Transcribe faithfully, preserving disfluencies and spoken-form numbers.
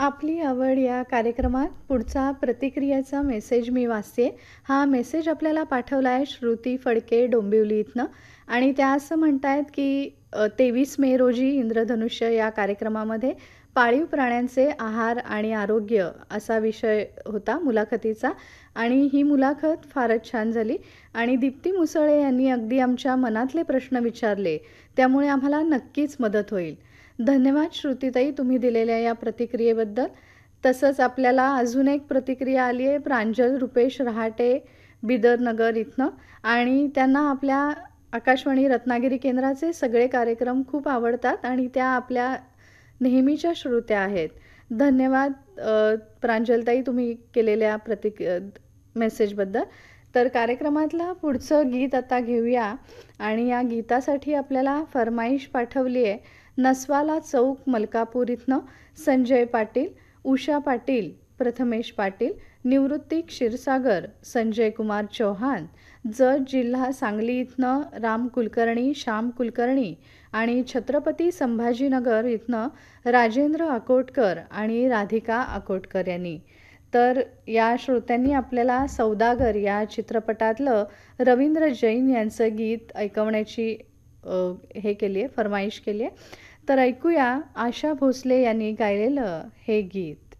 आपली आवड या कार्यक्रमात पुढचा प्रतिक्रियेचा मेसेज मी वाचते. हा मेसेज आपल्याला पाठवला आहे श्रुती फडके डोंबिवली इथनं आणि त्या असं म्हणतायत, की अ, तेवीस मे रोजी इंद्रधनुष्य या कार्यक्रमामध्ये पाळीव प्राण्यांचे आहार आणि आरोग्य असा विषय होता मुलाखतीचा आणि ही मुलाखत फारच छान झाली आणि दीप्ती मुसळे यांनी अगदी आमच्या मनातले प्रश्न विचारले. त्यामुळे आम्हाला नक्कीच मदत होईल. धन्यवाद श्रुतीताई तुम्ही दिलेल्या या प्रतिक्रियेबद्दल. तसंच आपल्याला अजून एक प्रतिक्रिया आली आहे प्रांजल रुपेश रहाटे बिदर नगर इथनं आणि त्यांना आपल्या आकाशवाणी रत्नागिरी केंद्राचे सगळे कार्यक्रम खूप आवडतात आणि त्या आपल्या नेहमीच्या श्रोत्या आहेत. धन्यवाद अ, प्रांजलताई तुम्ही केलेल्या प्रतिक अ, मेसेजबद्दल. तर कार्यक्रमातला पुढचं गीत आता घेऊया आणि या गीतासाठी आपल्याला फरमाईश पाठवली आहे नसवाला चौक मलकापूर इथनं संजय पाटील, उषा पाटील, प्रथमेश पाटील, निवृत्ती क्षीरसागर, संजय कुमार चौहान, जत जिल्हा सांगली इथनं राम कुलकर्णी, श्याम कुलकर्णी आणि छत्रपती संभाजीनगर इथनं राजेंद्र अकोटकर आणि राधिका अकोटकर यांनी. तर या श्रोत्यांनी आपल्याला सौदागर या चित्रपटातलं रवींद्र जैन यांचं गीत ऐकवण्याची अ, हे केली आहे, फरमाईश केली आहे. तर ऐकूया आशा भोसले यांनी गायलेलं हे गीत.